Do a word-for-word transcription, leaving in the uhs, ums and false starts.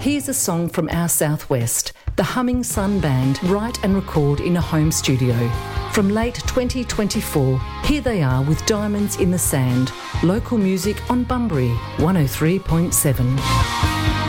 Here's a song from our southwest. The Humming Sun Band write and record in a home studio. From late twenty twenty-four, here they are with Diamonds in the Sand. Local music on Bunbury one oh three point seven.